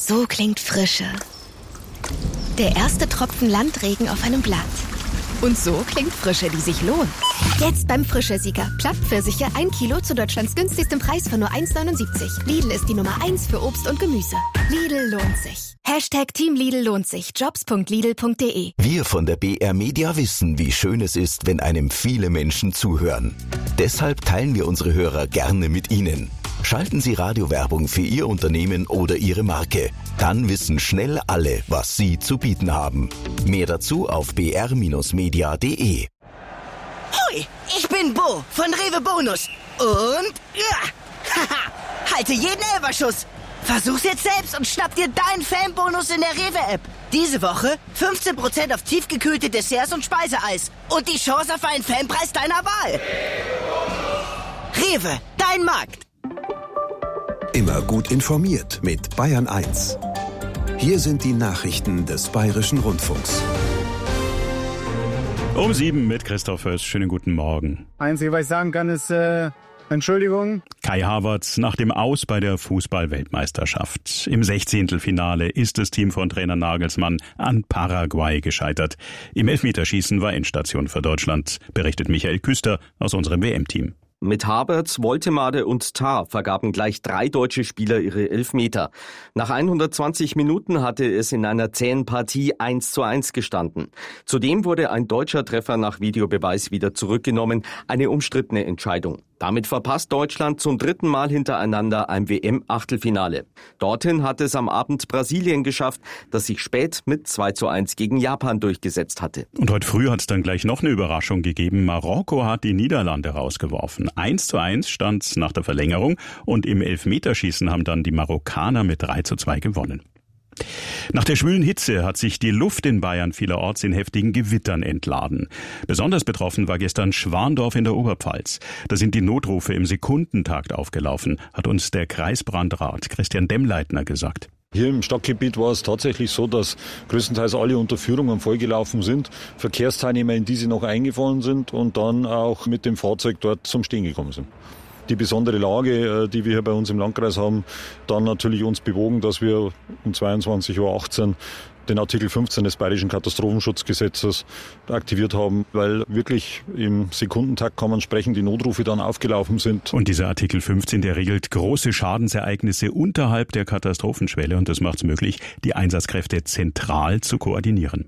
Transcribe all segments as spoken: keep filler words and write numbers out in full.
So klingt Frische. Der erste Tropfen Landregen auf einem Blatt. Und so klingt Frische, die sich lohnt. Jetzt beim Frische-Sieger. Plattpfirsiche ein Kilo zu Deutschlands günstigstem Preis von nur eins neunundsiebzig. Lidl ist die Nummer eins für Obst und Gemüse. Lidl lohnt sich. Hashtag Team Lidl lohnt sich. Jobs punkt lidl punkt de. Wir von der B R Media wissen, wie schön es ist, wenn einem viele Menschen zuhören. Deshalb teilen wir unsere Hörer gerne mit Ihnen. Schalten Sie Radiowerbung für Ihr Unternehmen oder Ihre Marke. Dann wissen schnell alle, was Sie zu bieten haben. Mehr dazu auf b r media punkt de. Hui, ich bin Bo von Rewe Bonus. Und ja, haha, halte jeden Elferschuss. Versuch's jetzt selbst und schnapp dir deinen Fanbonus in der Rewe-App. Diese Woche fünfzehn Prozent auf tiefgekühlte Desserts und Speiseeis. Und die Chance auf einen Fanpreis deiner Wahl. Rewe, dein Markt. Immer gut informiert mit Bayern eins. Hier sind die Nachrichten des Bayerischen Rundfunks. Um sieben mit Christoph Höß. Schönen guten Morgen. Einzige, was ich sagen kann, ist äh, Entschuldigung. Kai Havertz nach dem Aus bei der Fußball-Weltmeisterschaft. Im Sechzehntelfinale ist das Team von Trainer Nagelsmann an Paraguay gescheitert. Im Elfmeterschießen war Endstation für Deutschland, berichtet Michael Küster aus unserem W M-Team. Mit Havertz, Woltemade und Tah vergaben gleich drei deutsche Spieler ihre Elfmeter. Nach hundertzwanzig Minuten hatte es in einer zähen Partie eins zu eins gestanden. Zudem wurde ein deutscher Treffer nach Videobeweis wieder zurückgenommen, eine umstrittene Entscheidung. Damit verpasst Deutschland zum dritten Mal hintereinander ein W M-Achtelfinale. Dorthin hat es am Abend Brasilien geschafft, das sich spät mit zwei zu eins gegen Japan durchgesetzt hatte. Und heute früh hat es dann gleich noch eine Überraschung gegeben. Marokko hat die Niederlande rausgeworfen. eins zu eins stand es nach der Verlängerung und im Elfmeterschießen haben dann die Marokkaner mit drei zu zwei gewonnen. Nach der schwülen Hitze hat sich die Luft in Bayern vielerorts in heftigen Gewittern entladen. Besonders betroffen war gestern Schwandorf in der Oberpfalz. Da sind die Notrufe im Sekundentakt aufgelaufen, hat uns der Kreisbrandrat Christian Demmleitner gesagt. Hier im Stadtgebiet war es tatsächlich so, dass größtenteils alle Unterführungen vollgelaufen sind, Verkehrsteilnehmer in diese noch eingefahren sind und dann auch mit dem Fahrzeug dort zum Stehen gekommen sind. Die besondere Lage, die wir hier bei uns im Landkreis haben, dann natürlich uns bewogen, dass wir um zweiundzwanzig Uhr achtzehn den Artikel fünfzehn des Bayerischen Katastrophenschutzgesetzes aktiviert haben, weil wirklich im Sekundentakt kann man sprechen, die Notrufe dann aufgelaufen sind. Und dieser Artikel fünfzehn, der regelt große Schadensereignisse unterhalb der Katastrophenschwelle und das macht es möglich, die Einsatzkräfte zentral zu koordinieren.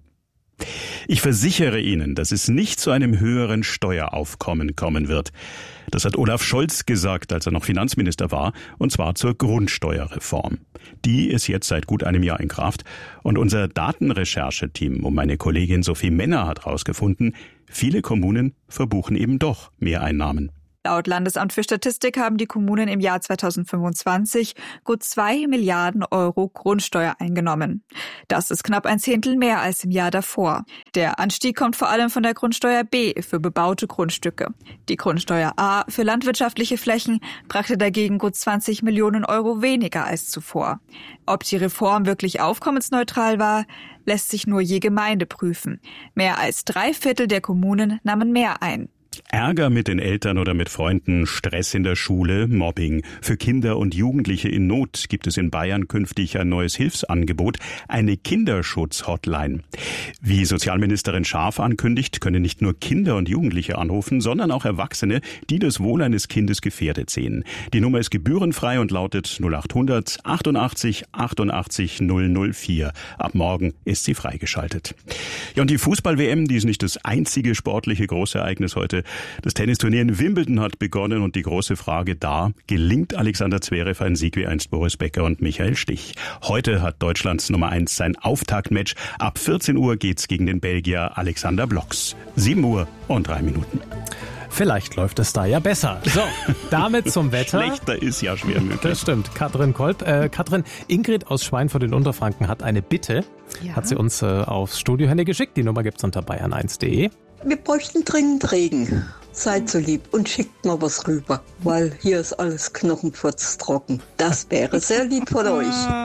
Ich versichere Ihnen, dass es nicht zu einem höheren Steueraufkommen kommen wird. Das hat Olaf Scholz gesagt, als er noch Finanzminister war, und zwar zur Grundsteuerreform. Die ist jetzt seit gut einem Jahr in Kraft und unser Datenrechercheteam um meine Kollegin Sophie Menner hat herausgefunden, viele Kommunen verbuchen eben doch Mehreinnahmen. Laut Landesamt für Statistik haben die Kommunen im Jahr zweitausendfünfundzwanzig gut zwei Milliarden Euro Grundsteuer eingenommen. Das ist knapp ein Zehntel mehr als im Jahr davor. Der Anstieg kommt vor allem von der Grundsteuer B für bebaute Grundstücke. Die Grundsteuer A für landwirtschaftliche Flächen brachte dagegen gut zwanzig Millionen Euro weniger als zuvor. Ob die Reform wirklich aufkommensneutral war, lässt sich nur je Gemeinde prüfen. Mehr als drei Viertel der Kommunen nahmen mehr ein. Ärger mit den Eltern oder mit Freunden, Stress in der Schule, Mobbing. Für Kinder und Jugendliche in Not gibt es in Bayern künftig ein neues Hilfsangebot, eine Kinderschutz-Hotline. Wie Sozialministerin Scharf ankündigt, können nicht nur Kinder und Jugendliche anrufen, sondern auch Erwachsene, die das Wohl eines Kindes gefährdet sehen. Die Nummer ist gebührenfrei und lautet null achthundert achtundachtzig achtundachtzig null null vier. Ab morgen ist sie freigeschaltet. Ja, und die Fußball-W M, die ist nicht das einzige sportliche Großereignis heute. Das Tennisturnier in Wimbledon hat begonnen und die große Frage da, gelingt Alexander Zverev ein Sieg wie einst Boris Becker und Michael Stich? Heute hat Deutschlands Nummer eins sein Auftaktmatch. Ab vierzehn Uhr geht's gegen den Belgier Alexander Blocks. sieben Uhr und drei Minuten. Vielleicht läuft es da ja besser. So, damit zum Wetter. Schlechter ist ja schwer möglich. Das stimmt. Katrin Kolb. Äh, Katrin, Ingrid aus Schweinfurt in Unterfranken hat eine Bitte. Ja. Hat sie uns äh, aufs Studiohandy geschickt. Die Nummer gibt's unter bayern eins punkt de. Wir bräuchten dringend Regen. Seid so lieb und schickt mal was rüber, weil hier ist alles knochenfurztrocken. Das wäre sehr lieb von euch.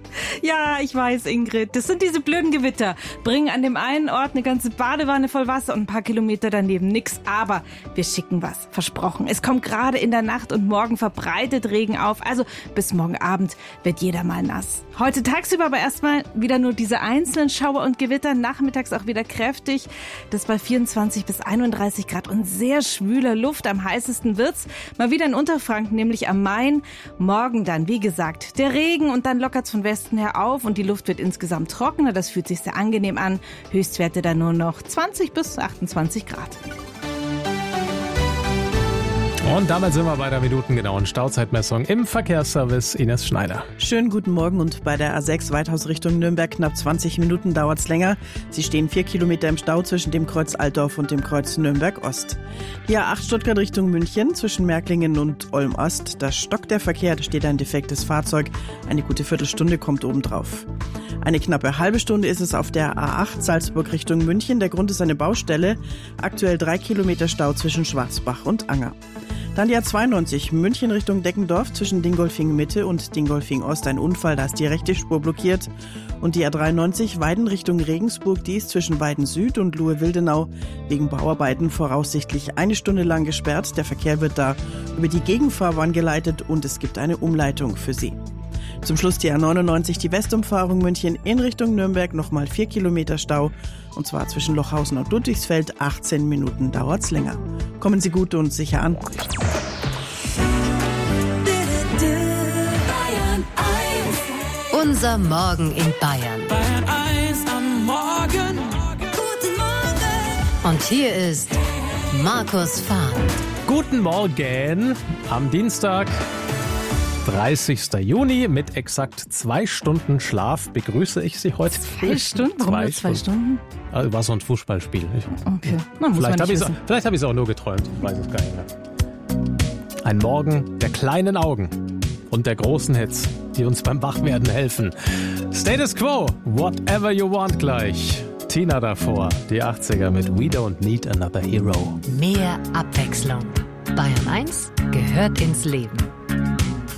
Ja, ich weiß, Ingrid. Das sind diese blöden Gewitter. Bringen an dem einen Ort eine ganze Badewanne voll Wasser und ein paar Kilometer daneben nix. Aber wir schicken was. Versprochen. Es kommt gerade in der Nacht und morgen verbreitet Regen auf. Also bis morgen Abend wird jeder mal nass. Heute tagsüber aber erstmal wieder nur diese einzelnen Schauer und Gewitter. Nachmittags auch wieder kräftig. Das bei vierundzwanzig bis einunddreißig Grad und sehr schwüler Luft. Am heißesten wird's mal wieder in Unterfranken, nämlich am Main. Morgen dann, wie gesagt, der Regen und dann lockert's von Westen her auf und die Luft wird insgesamt trockener. Das fühlt sich sehr angenehm an. Höchstwerte dann nur noch zwanzig bis achtundzwanzig Grad. Und damit sind wir bei der minutengenauen Stauzeitmessung im Verkehrsservice. Ines Schneider. Schönen guten Morgen und bei der A sechs Weithaus Richtung Nürnberg knapp zwanzig Minuten dauert's länger. Sie stehen vier Kilometer im Stau zwischen dem Kreuz Altdorf und dem Kreuz Nürnberg Ost. Die A acht Stuttgart Richtung München zwischen Märklingen und Olm Ost. Da stockt der Verkehr, da steht ein defektes Fahrzeug. Eine gute Viertelstunde kommt obendrauf. Eine knappe halbe Stunde ist es auf der A acht Salzburg Richtung München. Der Grund ist eine Baustelle. Aktuell drei Kilometer Stau zwischen Schwarzbach und Anger. Dann die A zweiundneunzig München Richtung Deckendorf zwischen Dingolfing Mitte und Dingolfing Ost. Ein Unfall, da ist die rechte Spur blockiert. Und die A dreiundneunzig Weiden Richtung Regensburg, die ist zwischen Weiden Süd und Luhe-Wildenau wegen Bauarbeiten voraussichtlich eine Stunde lang gesperrt. Der Verkehr wird da über die Gegenfahrbahn geleitet und es gibt eine Umleitung für Sie. Zum Schluss die A neunundneunzig, die Westumfahrung München in Richtung Nürnberg, nochmal vier Kilometer Stau. Und zwar zwischen Lochhausen und Ludwigsfeld, achtzehn Minuten dauert's länger. Kommen Sie gut und sicher an. Unser Morgen in Bayern. Bayern eins am Morgen. Guten Morgen. Und hier ist Markus Fahren. Guten Morgen am Dienstag, dreißigsten Juni. Mit exakt zwei Stunden Schlaf begrüße ich Sie heute. Zwei Stunden? Warum nur zwei Stunden? Also war so ein Fußballspiel. Okay, na, muss vielleicht habe ich wissen. Vielleicht habe ich es auch nur geträumt. Ich weiß es gar nicht mehr. Ein Morgen der kleinen Augen und der großen Hits, die uns beim Wachwerden helfen. Status Quo, Whatever You Want gleich. Tina davor, die achtziger mit We Don't Need Another Hero. Mehr Abwechslung. Bayern eins gehört ins Leben.